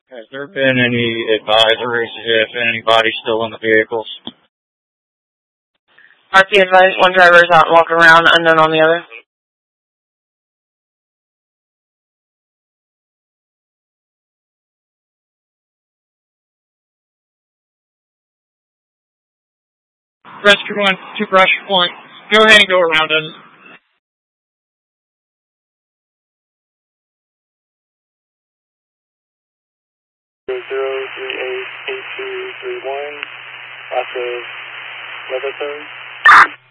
Has there been any advisories if anybody's still in the vehicles? RP advised, one driver is out walking around, unknown on the other. Rescue 1 to Brush Point. Go ahead and go around us. Zero 388231, active Leatherton.